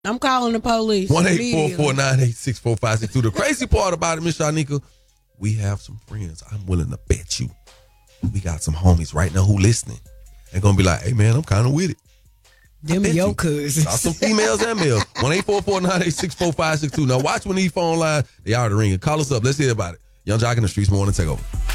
I'm calling the police. 1-844-986-4562. The crazy part about it, Miss Shanika, we have some friends. I'm willing to bet you. We got some homies right now who listening. They're going to be like, hey, man, I'm kind of with it. Them your cousins. Got some females and males. 1-844-986-4562. Now, watch when these phone lines, they already ringing. Call us up. Let's hear about it. Yung Joc in the Streetz Morning Takeover.